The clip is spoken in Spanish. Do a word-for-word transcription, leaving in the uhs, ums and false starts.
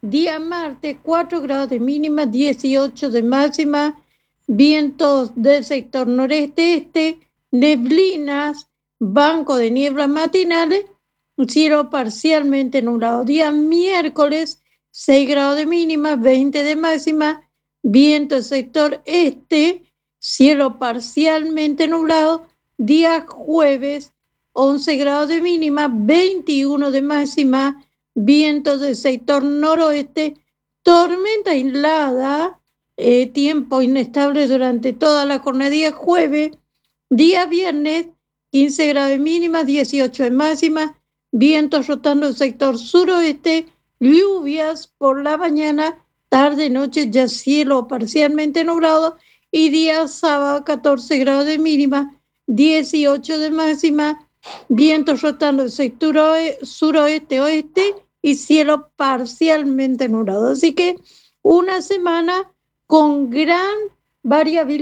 Día martes, cuatro grados de mínima, dieciocho de máxima, vientos del sector noreste-este, neblinas, banco de nieblas matinales, cielo parcialmente nublado. Día miércoles, seis grados de mínima, veinte de máxima, viento del sector este, cielo parcialmente nublado. Día jueves, once grados de mínima, veintiuno de máxima, vientos del sector noroeste, tormenta aislada, eh, tiempo inestable durante toda la jornada. Día jueves, día viernes, quince grados de mínima, dieciocho de máxima, vientos rotando el sector suroeste, lluvias por la mañana, tarde, noche, ya cielo parcialmente nublado, y día sábado, catorce grados de mínima, dieciocho de máxima, vientos rotando el sector suroeste, oeste, y cielo parcialmente nublado. Así que una semana con gran variabilidad